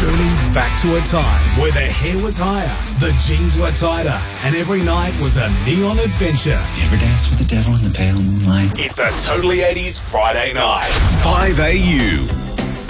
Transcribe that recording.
Journey back to a time where the hair was higher, the jeans were tighter, and every night was a neon adventure. You ever dance with the devil in the pale moonlight? It's a Totally 80s Friday night. 5AU.